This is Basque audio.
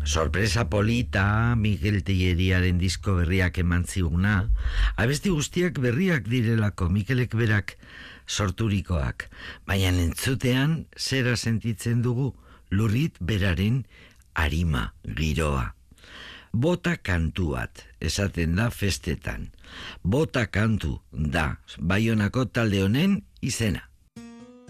Sorpresa polita, Mikel Telleriaren disko berriak eman ziguna, abesti guztiak berriak direlako, Mikelek berak sorturikoak, baina entzutean zera sentitzen dugu Lurrit beraren arima, giroa. Bota kantu bat, esaten da festetan. Bota kantu da, Baionako talde honen izena.